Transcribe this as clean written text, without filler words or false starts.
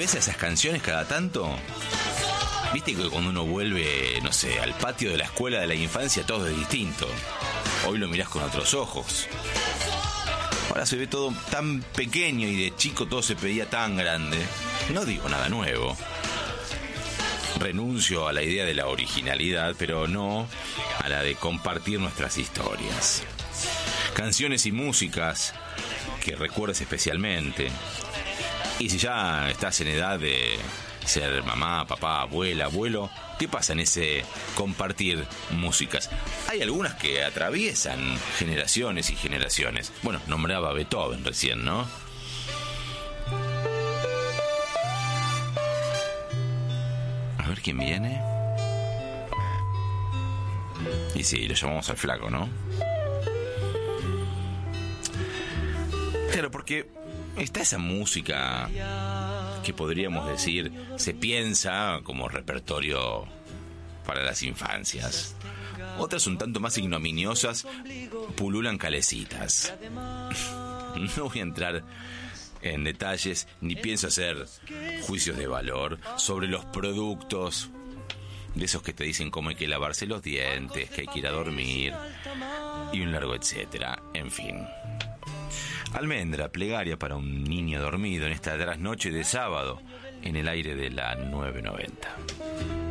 volvés a esas canciones cada tanto. Viste que cuando uno vuelve, no sé, al patio de la escuela de la infancia, todo es distinto. Hoy lo mirás con otros ojos. Ahora se ve todo tan pequeño y de chico todo se pedía tan grande. No digo nada nuevo. Renuncio a la idea de la originalidad, pero no a la de compartir nuestras historias. Canciones y músicas que recuerdes especialmente. Y si ya estás en edad de ser mamá, papá, abuela, abuelo, ¿qué pasa en ese compartir músicas? Hay algunas que atraviesan generaciones y generaciones. Bueno, nombraba a Beethoven recién, ¿no? A ver quién viene. Y sí, lo llamamos al flaco, ¿no? Claro, porque está esa música que podríamos decir se piensa como repertorio para las infancias. Otras un tanto más ignominiosas pululan calecitas. No voy a entrar en detalles ni pienso hacer juicios de valor sobre los productos de esos que te dicen cómo hay que lavarse los dientes, que hay que ir a dormir y un largo etcétera. En fin. Almendra, plegaria para un niño dormido en esta trasnoche de sábado en el aire de la 990.